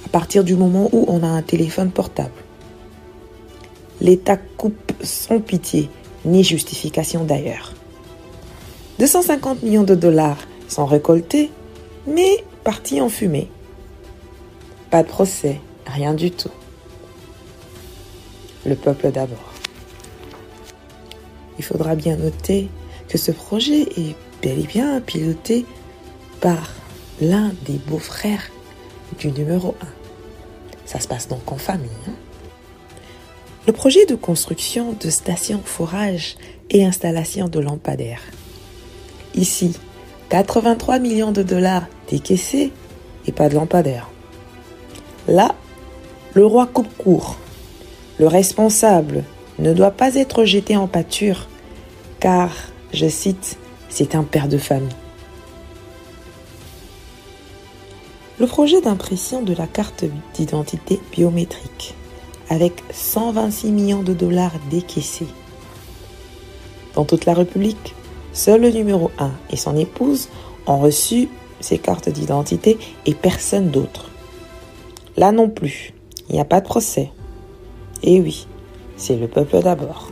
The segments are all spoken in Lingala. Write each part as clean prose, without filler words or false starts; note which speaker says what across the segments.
Speaker 1: à partir du moment où on a un téléphone portable. L'État coupe sans pitié, ni justification d'ailleurs. 250 millions de dollars sont récoltés, mais partis en fumée. Pas de procès, rien du tout. Le peuple d'abord. Il faudra bien noter que ce projet est bel et bien piloté par l'un des beaux-frères du numéro 1. Ça se passe donc en famille. Le projet de construction de stations forage et installation de lampadaires. Ici, 83 millions de dollars décaissés et pas de lampadaires. Là, le roi coupe court. Le responsable ne doit pas être jeté en pâture car, je cite, c'est un père de famille. Le projet d'impression de la carte d'identité biométrique avec 126 millions de dollars décaissés. Dans toute la République, seul le numéro 1 et son épouse ont reçu ces cartes d'identité et personne d'autre. Là non plus, il n'y a pas de procès. Et oui, c'est le peuple d'abord.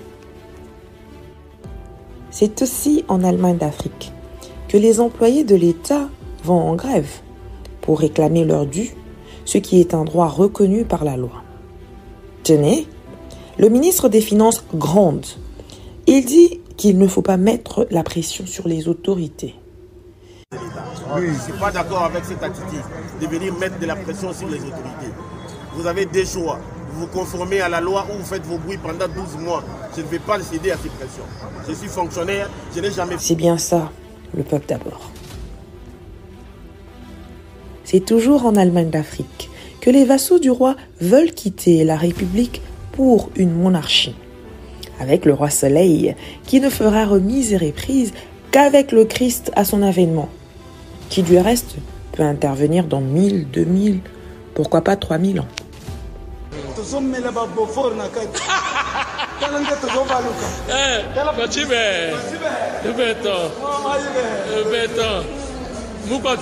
Speaker 1: C'est aussi en Allemagne d'Afrique que les employés de l'État vont en grève pour réclamer leur dû, ce qui est un droit reconnu par la loi. Tenez, le ministre des Finances gronde. Il dit qu'il ne faut pas mettre la pression sur les autorités.
Speaker 2: Oui, je ne suis pas d'accord avec cette attitude de venir mettre de la pression sur les autorités. Vous avez des choix. Vous vous conformez à la loi ou vous faites vos bruits pendant 12 mois. Je ne vais pas céder à ces pressions. Je suis fonctionnaire, je n'ai jamais...
Speaker 1: C'est bien ça, le peuple d'abord. C'est toujours en Allemagne d'Afrique que les vassaux du roi veulent quitter la République pour une monarchie. Avec le roi Soleil, qui ne fera remise et reprise qu'avec le Christ à son avènement, qui du reste peut intervenir dans 1000, 2000, pourquoi pas 3000 ans.
Speaker 3: On doit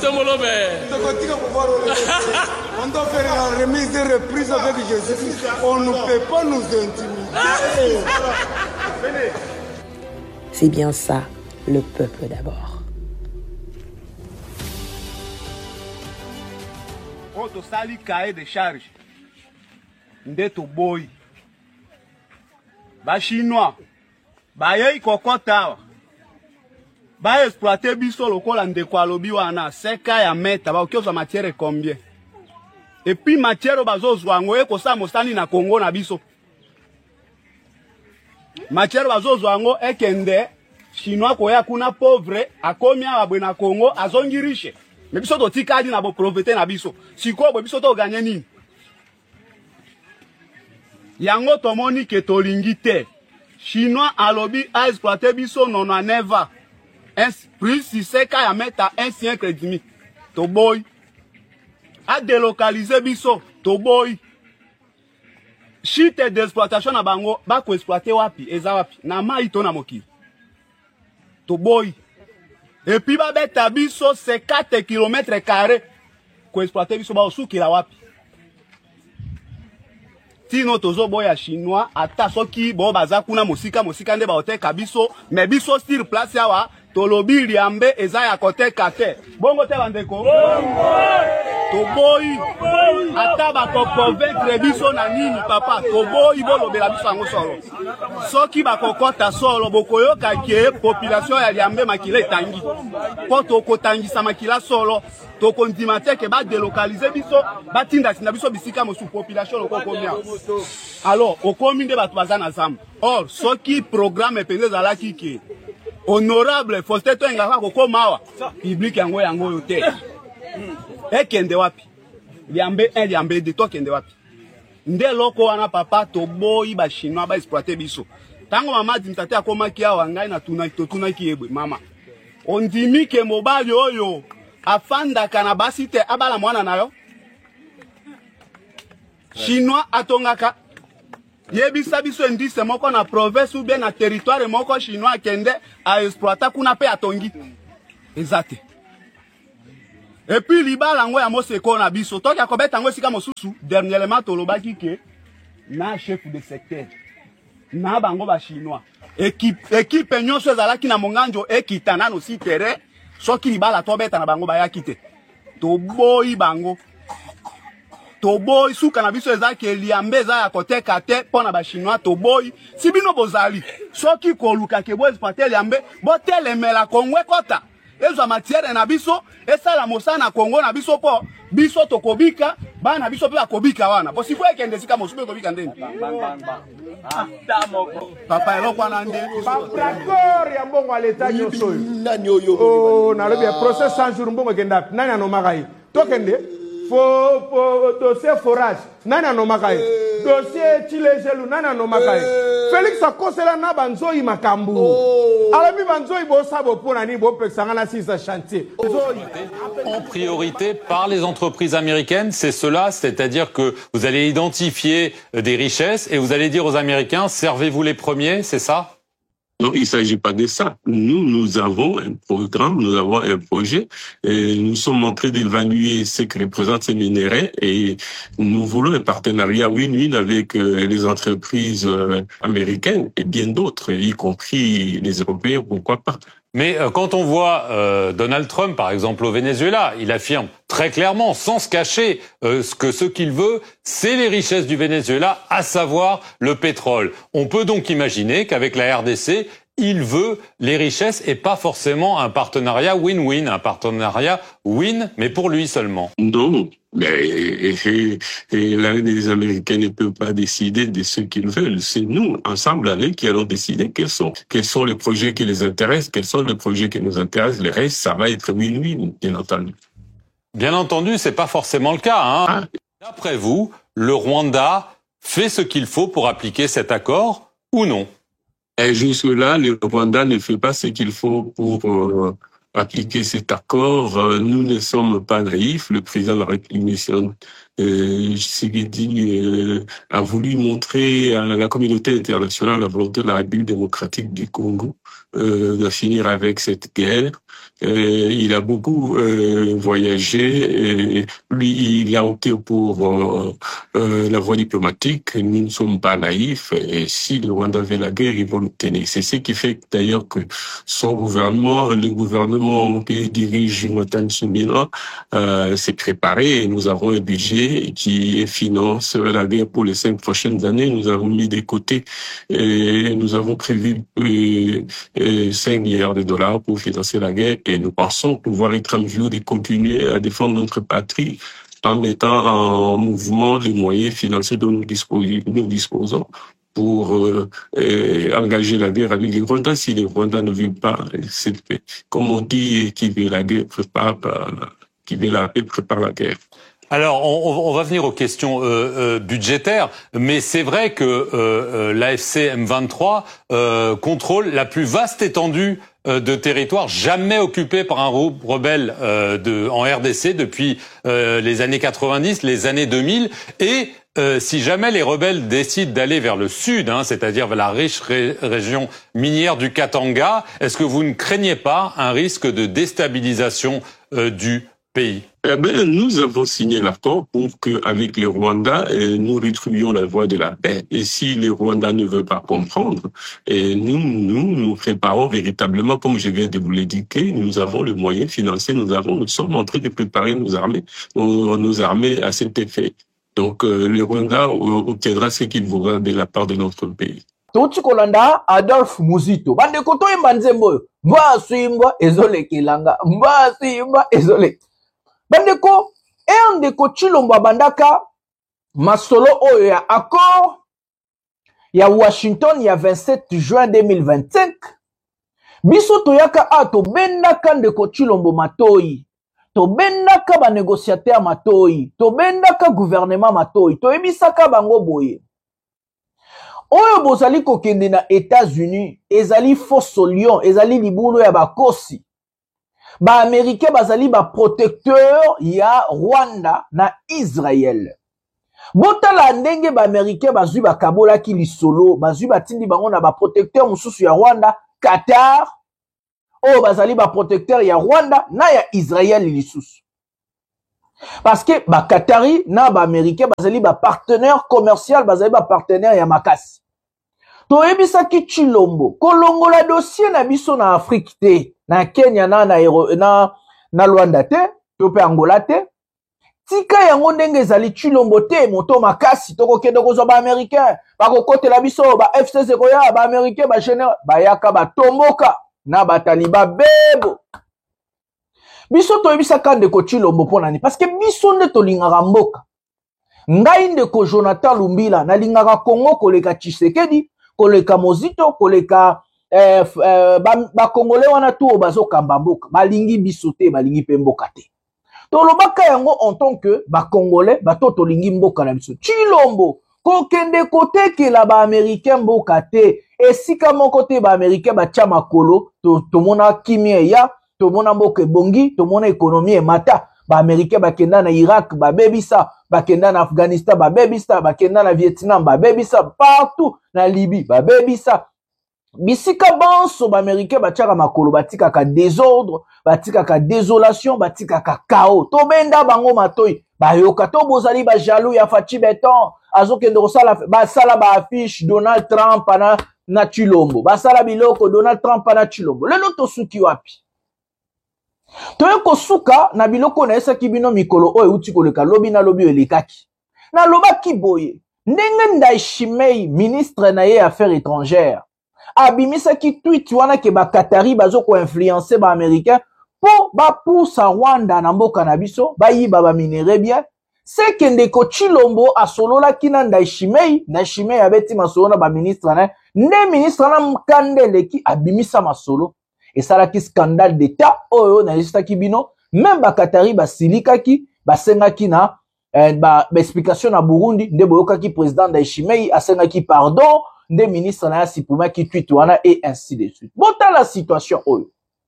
Speaker 3: faire la remise et reprise avec Jésus. On ne peut pas nous intimider.
Speaker 1: C'est bien ça, le peuple d'abord.
Speaker 4: On te sali cahier de charge. Ndeto boy. Ba chinois. Ba yei kokota. Ba exploiter biso lokola ndeko alobi wana seka ya meta ba okioza matière combien. Et puis matière bazozwa ngo ekosa mosani na Congo na biso. Matière bazozwa ngo ekende chinois koya kuna pauvre akomi abwe na Congo azongi riche. Mais biso to tikadi na bo profiter na biso. Siko biso to gagner nini? Yango tomoni ke tolingi te. Chinois alobi a exploiter biso nona neva. Plus si seka ya meta un siècle et demi. To boy. A délocaliser biso. To boy. Chite d'exploitation na bango. Ba ko exploiter wapi. Eza wapi. Na maito na mokili. To boy. Et puis ba beta biso 4 km². Ko exploiter biso ba osuki la wapi. Tino tozo boya chinois. Ata soki bo baza kuna mosika nde ba oteka biso. Mais biso sur place yawa. Tolobi liambe eza ya kote kate. Bongo te bandeko. Toboyi. Ata ba ko convaincre biso na nini papa. Toboyi bolobela biso yango solo. Soki ba kokota solo bokoyoka ke population ya liambe makila etangi. Po tokotangisa makila solo. Tokondima te ke ba délocaliser biso, ba tinda sina biso bisika mosu population loko komia. Alors, okomi nde batu baza na zamba. Or, soki programme pende zalaki ke honorable Faustin Toengaka kokomawa public yango yote. Ekende wapi? Liambe 1 liambe 2 to kende wapi? Nde loko wana papa to boyi ba chinois ba exploiter biso. Tango mama dimtate akomaki awa ngai na tunaki yebwe mama. Ondimi ke mobali oyo afanda kana basite abala mwana nayo. Chinois atongaka yebisa biso ndise moko na province ou bien na territoire moko chinois kende a exploiter kuna pe atongi. Exact. Et puis libala ngo ya moseko na biso to ya kobeta ngo sika mosusu dernièrement tolobaki ke na chef de secteur na bango ba chinois équipe nyonso ezalaki na monganjo ekita no si terrain soki libala to beta na bango ba yakite to boyi bango to boy suka na biso ezaki eliambe za ya koteka te pona ba chinois to boy si bino bozali soki koluka ke bo espatel yambe bo telemela kongwe kota ezo matière na biso esala mosana Congo na biso po biso to kobika bana biso pe akobika wana po si fwe kende sika mosupe kobika ndeni papa eloko na nde
Speaker 5: d'accord ya mbongo aleta nyoso oh na lobi process 100 jours mbongo kenda nani anomakai to kende fo dossier forage nani anomakai dossier chilejelu nani anomakai Félix akosela na banzoi makambu alabi banzoi bo sabo pona ni bo pexanga na sisa chantier
Speaker 6: en priorité par les entreprises américaines, c'est cela, c'est-à-dire que vous allez identifier des richesses et vous allez dire aux Américains servez-vous les premiers, c'est ça?
Speaker 7: Non, il ne s'agit pas de ça. Nous avons un programme, nous avons un projet. Et nous sommes en train d'évaluer ce que représentent ces minéraux et nous voulons un partenariat win-win avec les entreprises américaines et bien d'autres, y compris les Européens, pourquoi pas.
Speaker 6: Mais quand on voit Donald Trump, par exemple, au Venezuela, il affirme très clairement, sans se cacher, que ce qu'il veut, c'est les richesses du Venezuela, à savoir le pétrole. On peut donc imaginer qu'avec la RDC, il veut les richesses et pas forcément un partenariat win-win, un partenariat win, mais pour lui seulement.
Speaker 7: Non. Les Américains ne peuvent pas décider de ce qu'ils veulent. C'est nous, ensemble, avec, qui allons décider quels sont les projets qui les intéressent, quels sont les projets qui nous intéressent. Le reste, ça va être win-win, bien entendu.
Speaker 6: Bien entendu, c'est pas forcément le cas, hein. D'après vous, le Rwanda fait ce qu'il faut pour appliquer cet accord ou non?
Speaker 7: Et jusque-là, le Rwanda ne fait pas ce qu'il faut pour appliquer cet accord. Nous ne sommes pas naïfs. Le président de la République, Tshisekedi, a voulu montrer à la communauté internationale la volonté de la République démocratique du Congo de finir avec cette guerre. Il a beaucoup voyagé. Et lui, il a opté pour la voie diplomatique. Nous ne sommes pas naïfs. Et si le Rwanda veut la guerre, ils vont l'obtenir. C'est ce qui fait d'ailleurs que son gouvernement, le gouvernement que dirige Jonathan Tsumila, s'est préparé. Et nous avons un budget qui finance la guerre pour les 5 prochaines années. Nous avons mis de côté et nous avons prévu 5 milliards de dollars pour financer la guerre et nous pensons pouvoir être en mesure de continuer à défendre notre patrie en mettant en mouvement les moyens financiers dont nous disposons pour engager la guerre avec les Rwandais. Si les Rwandais ne veulent pas cette paix, comme on dit, qui veut la guerre prépare la paix prépare la guerre.
Speaker 6: Alors, on va venir aux questions budgétaires, mais c'est vrai que l'AFC M23 contrôle la plus vaste étendue de territoire jamais occupée par un rebelle en RDC depuis les années 90, les années 2000, et si jamais les rebelles décident d'aller vers le sud, c'est-à-dire vers la riche région minière du Katanga, est-ce que vous ne craignez pas un risque de déstabilisation du pays?
Speaker 7: Eh bien, nous avons signé l'accord pour qu'avec les Rwandais, nous retrouvions la voie de la paix. Et si les Rwandais ne veulent pas comprendre, et nous préparons véritablement, comme je viens de vous l'indiquer, nous avons le moyen financier, nous sommes en train de préparer nos armées à cet effet. Donc, les Rwandais obtiendra ce qu'ils voudront de la part de notre pays.
Speaker 8: Touti kolanda Adolphe Muzito. Bande koto imbanzembo. Mba suimba ezole kilanga. Mba suimba ezole. Bandeko, ndeko Chilombo bandaka masolo oyo ya accord ya Washington ya 27 juin 2025. Biso toyaka to bendaka ndeko Chilombo matoi. To bendaka ba négociateur matoi. To bendaka gouvernement matoi. To ebisaka bango boye. Oyo bozali kokende na États-Unis, ezali fausse lion, ezali libulu ya bakosi. Ba Américain bazali ba protecteur ya Rwanda na Israël. Botala ndenge ba Américain bazui ba kabola ki lisolo, bazui ba tindi bango na ba protecteur mususu ya Rwanda, Qatar. O bazali ba protecteur ya Rwanda na ya Israël lisusu. Parce que ba Qatari na ba Américain bazali ba partenaire commercial bazali ba partenaire ya makasi. To ebisa ki Chilombo kolongo la dossier na biso na Afrique te na Kenya na Luanda te to pe Angola te tika yango ndenge ezali Chilombo te moto makasi toko kende kozwa ba Américain ba kokotela biso ba FCC koya ba Américain ba général ba yaka ba tomboka na ba taliba bebo biso to ebisa kande ko Chilombo pona ni parce que biso nde to lingaka mboka ngai nde ko Jonathan Lumbila na lingaka Congo koleka Tshisekedi koleka Mozito koleka ba Congolais wana tu bazo kamba mboka balingi biso te balingi pe mboka te to lobaka yango en tant que ba Congolais bato to lingi mboka na biso Chilombo ko kende kote la ba Américain mboka te esika moko te ba Américain ba tia makolo to mona kimie ya to mona mboka bongi to mona économie mata ba Américain ba kenda na Irak ba bebisa ba kenda na Afghanistan ba bebisa ba kenda na Vietnam ba bebisa partout na Libye ba bebisa bisika banso ba Américain ba tiaka makolo batika ka désordre batika ka désolation batika ka chaos to benda bango matoi ba yoka to bozali ba jaloux ya Fachi Beton azokende kosala ba sala ba affiche Donald Trump na Chilombo ba sala biloko Donald Trump na Chilombo lelo to suki wapi to ko suka na biloko na esa kibino mikolo oyo uti koleka lobi na lobi elekaki na lobaki boye ndenge Ndayishimiye ministre na ye affaires étrangères abimisa ki tweet wana ke ba Qatari bazo ko influencer ba Américain po ba poussa Rwanda na mboka na biso ba yiba ba minere bien c'est que ndeko Chilombo asolola kina Ndayishimiye abeti masolo na ba ministre na ne ministre na mkandele ki abimisa masolo esala ki scandale d'état oyo na lista ki bino même ba Qatari ba silikaki ba sengaki na ba explication na Burundi nde boyoka ki président Ndayishimiye asengaki pardon nde ministre na sipuma ki tweet wana et ainsi de suite bota la situation oyo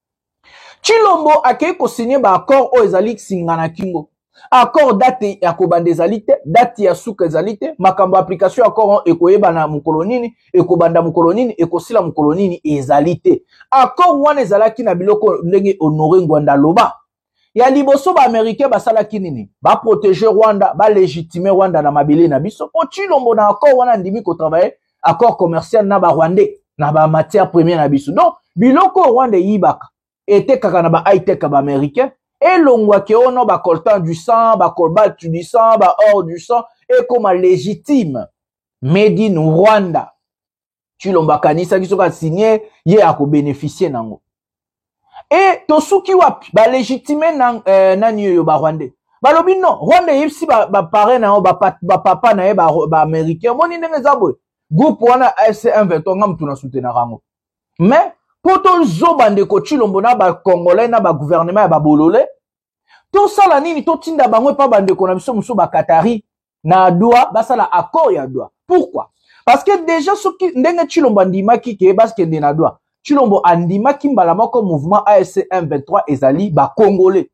Speaker 8: Chilombo akei ko signer ba accord oyo ezali singana kingo accord date ya kobanda ezali te date ya suka ezali te makambo application accord ekoyeba na mukolonini ekobanda mukolonini ekosila mukolonini ezali te accord wana ezalaki na biloko ndenge Honoré Ngwanda loba ya liboso ba Américain basalaki nini ba protéger Rwanda ba légitimer Rwanda na mabele na biso po Chilombo na accord wana ndimi ko travailler accord commercial na ba Rwandais na ba matière première na biso donc biloko Rwanda yibaka était kaka na ba high tech ba Américain et longwa ke ono ba coltan du sang ba cobalt du sang ba or du sang et comme légitime made in Rwanda Chilombo kanisa kiso ka signer ye ako bénéficier nango et tosuki wapi ba légitimer na niyo ba Rwandais balobi non Rwanda yipsi ba parrain na ba papa na ye ba Américain moni ndenge zabwe groupe wana FC123 ngam tuna soutenir rango mais poto zoba ndeko Chilombo na ba Congolais na ba gouvernement ya ba bolole to sala nini to tinda bango pa bandeko na biso muso ba Qatari na Doha basala accord ya Doha pourquoi parce que déjà soki ndenge Chilombo andimaki ke baskende na Doha Chilombo andimaki mbala moko mouvement AFC123 ezali ba Congolais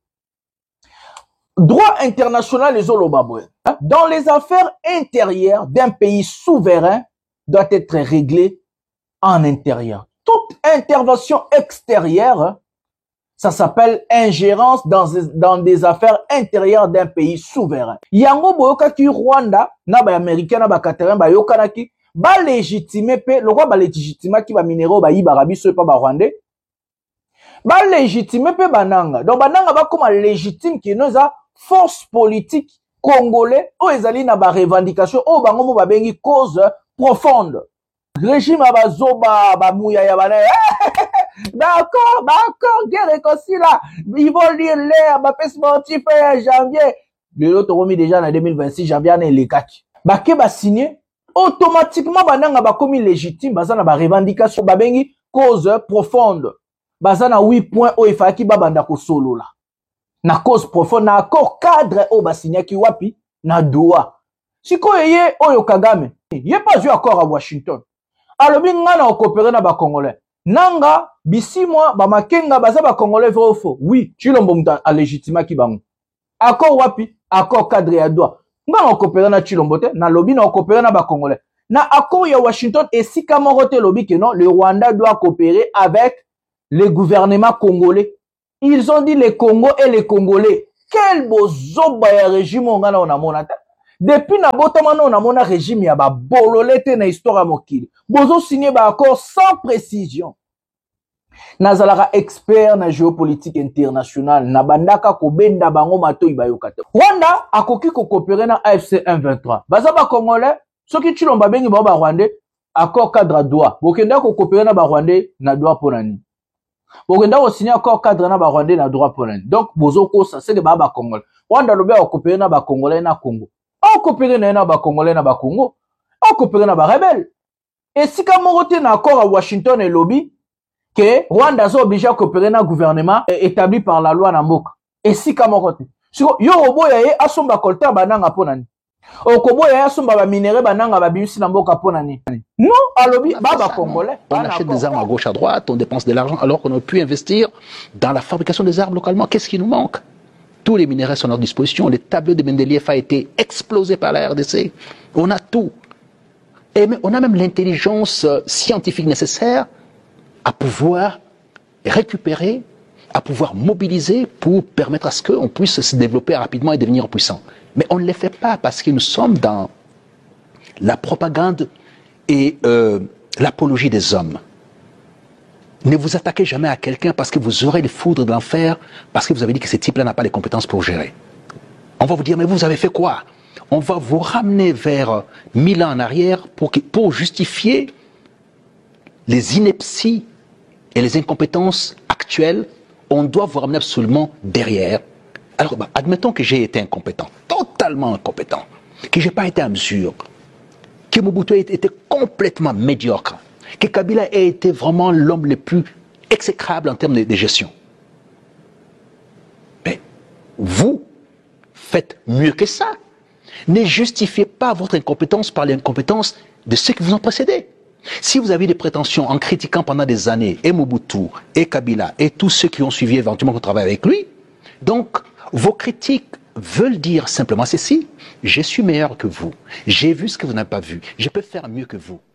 Speaker 8: droit international les olobaboy dans les affaires intérieures d'un pays souverain doit être réglé en intérieur. Toute intervention extérieure, ça s'appelle ingérence dans des affaires intérieures d'un pays souverain. Yango boyoka ki Rwanda, na ba Américain, na ba Qatarin, ba yoka ki, ba légitimer pe, le roi ba légitimer ki ba minéraux ba yiba rabiso pa ba Rwandais, ba légitimer pe bananga. Donc bananga ba comme légitime ki noza force politique congolais, o ezali na ba revendication, o bango mo ba bengi cause profonde. Régime abazoba bamouya ya bana. D'accord, guerre réconcilie là. Ils vont lire l'air, ma paix sportif janvier. Le autre remis déjà en 2026 janvier na les kaki. Ba ke ba signé automatiquement bananga ba komi légitime bazana ba revendication ba bengi cause profonde. Bazana 8 points o ifaki ba banda ko solo là. Na cause profonde na accord cadre o ba signé ki wapi na Doha. Siko yeye oyo Kagame. Yé pas eu accord à Washington. Alors nga na coopérer na ba Congolais. Nanga bisi moi ba makenga baza ba Congolais vrai ou faux. Oui, Chilombo muta a légitima ki bango. Accord wapi? Accord cadre ya Doha. Nga na coopérer na Chilombo te, na lobby na coopérer na ba Congolais. Na accord ya Washington et si kamorote lobby que non, le Rwanda doit coopérer avec le gouvernement congolais. Ils ont dit les Congos et les Congolais. quel bozoba ya régime ngana on amona ta depuis na botama on amona régime ya ba bololete na histoire mokili bozo signé ba accord sans précision nazalaka expert na géopolitique internationale na bandaka ko benda bango matoi bayokata Rwanda akoki ko coopérer na AFC M23 baza ba congolais soki Tshilomba bengi ba Rwandais accord cadre à droit bokenda ko coopérer na ba Rwandais na droit ponani bokenda ko signer accord cadre na ba Rwandais na droit ponani donc bozo ko ça c'est que ba congolais Rwanda lobe ko coopérer na ba congolais na Congo on coopérer na ba congolais na ba Congo on coopérer na ba rebelle et si ka morote na accord à Washington et lobby que Rwanda est obligé à coopérer dans un gouvernement établi par la loi Namboka. Et si Kamokote. Yo obo yae asomba kolta bananga ponani. Okobo yae asomba ba minéré bananga ba bimsi Namboka ponani. Non, alobi baba congolais.
Speaker 9: On achète des armes à gauche à droite, on dépense de l'argent alors qu'on aurait pu investir dans la fabrication des armes localement. Qu'est-ce qui nous manque? Tous les minéraux sont à notre disposition. Le tableau de Mendeleïev a été explosé par la RDC. On a tout. Et on a même l'intelligence scientifique nécessaire à pouvoir récupérer, à pouvoir mobiliser pour permettre à ce qu'on puisse se développer rapidement et devenir puissant. Mais on ne le fait pas parce que nous sommes dans la propagande et l'apologie des hommes. Ne vous attaquez jamais à quelqu'un parce que vous aurez les foudres de l'enfer, parce que vous avez dit que ce type-là n'a pas les compétences pour gérer. On va vous dire, mais vous avez fait quoi? On va vous ramener vers 1000 ans en arrière pour justifier les inepties et les incompétences actuelles, on doit vous ramener absolument derrière. Alors, admettons que j'ai été incompétent, totalement incompétent, que je n'ai pas été à mesure, que Mobutu ait été complètement médiocre, que Kabila ait été vraiment l'homme le plus exécrable en termes de gestion. Mais vous faites mieux que ça. Ne justifiez pas votre incompétence par l'incompétence de ceux qui vous ont précédé. Si vous avez des prétentions en critiquant pendant des années et Mobutu, et Kabila, et tous ceux qui ont suivi éventuellement qu'on travaille avec lui, donc vos critiques veulent dire simplement ceci: je suis meilleur que vous, j'ai vu ce que vous n'avez pas vu, je peux faire mieux que vous.